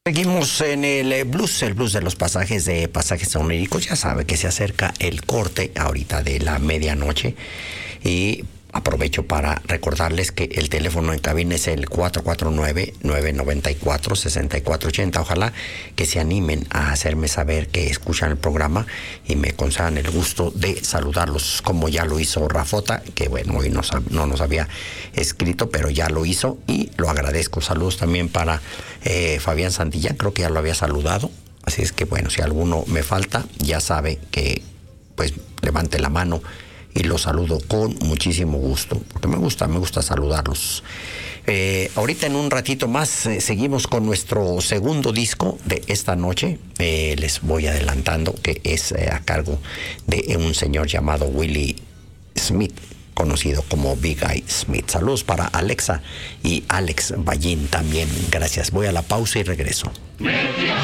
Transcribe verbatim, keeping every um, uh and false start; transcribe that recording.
Seguimos en el blues, el blues de los pasajes de pasajes oníricos. Ya sabe que se acerca el corte ahorita de la medianoche y aprovecho para recordarles que el teléfono en cabina es el cuatro cuatro nueve, nueve nueve cuatro, seis cuatro ocho cero. Ojalá que se animen a hacerme saber que escuchan el programa y me concedan el gusto de saludarlos, como ya lo hizo Rafota, que bueno, hoy no, no nos había escrito, pero ya lo hizo y lo agradezco. Saludos también para eh, Fabián Santillán, creo que ya lo había saludado. Así es que bueno, si alguno me falta, ya sabe que pues levante la mano y los saludo con muchísimo gusto, porque me gusta, me gusta saludarlos. Eh, ahorita en un ratito más eh, seguimos con nuestro segundo disco de esta noche. Eh, les voy adelantando que es eh, a cargo de un señor llamado Willie Smith, conocido como Big Eye Smith. Saludos para Alexa y Alex Ballín también. Gracias. Voy a la pausa y regreso.